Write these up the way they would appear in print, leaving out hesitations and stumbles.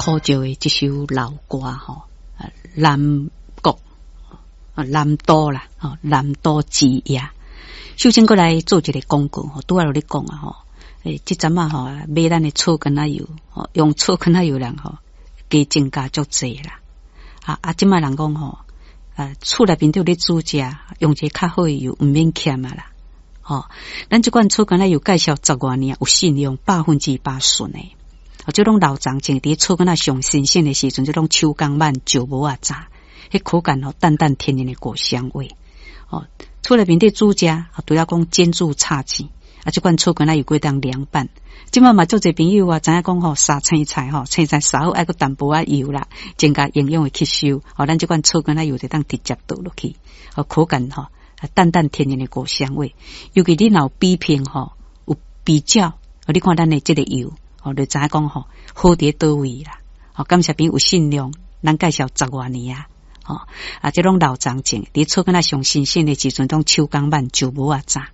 苦照的这首老歌吼，南国南都啦，南都之夜。首先过来做一个广告吼，拄仔有咧讲啊吼，即阵啊吼，买咱的草根仔油，用草根仔油人吼，加增加足济啦。即卖人讲吼，厝内边都有咧煮食，用一个较好的油，毋免欠啊啦。咱即款草根仔油介绍10多年，有信用100%顺的。即种老长情伫草根仔上新鲜的时阵，即种手工慢就无啊炸，迄口感淡淡天然的果香味。厝内面伫煮食，除了讲煎煮炒煮，即款草根仔油过当凉拌。即马嘛，做侪朋友知影讲杀青菜青菜杀好爱个淡薄仔油啦，增加营养的吸收。咱即款草根仔油就当直接倒落去，口感淡淡天然的果香味。尤其你若比拼有比较，你看咱的即个油，就知影讲好伫倒位啦。感谢朋友有信量，咱介绍10多年啊。即种老长情，伫草根仔上新鲜的时阵，种手工慢就无啊炸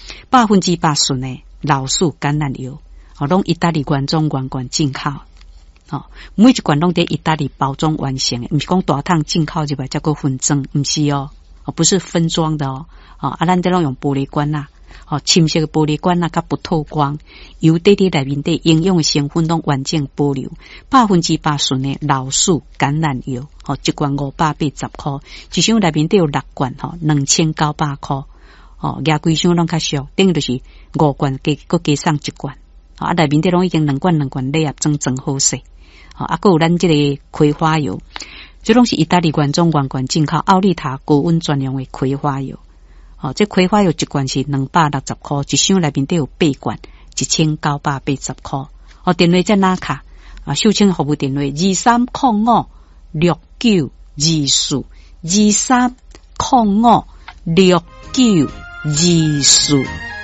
，100%顺的老树橄榄油，拢意大利原装原罐进口。每一罐拢伫意大利包装完成的，毋是讲大桶进口入来才够分装，毋是不是分装的咱这拢用玻璃罐啦。深色的玻璃罐较不透光，油底内面的营养的成分拢完整保留，100%顺的老树橄榄油，一罐580块，一箱内面有6罐，2900块，压规箱拢较俗，等于就是5罐加送1罐，内面拢已经2罐礼盒装好势，还有咱这个葵花油，这拢是意大利原装原罐进口，奥利塔高温专用的葵花油。这葵花油一罐是260块，一箱内面都有8罐，1980块。电话在哪卡？秀清服务电话23056924，23056924。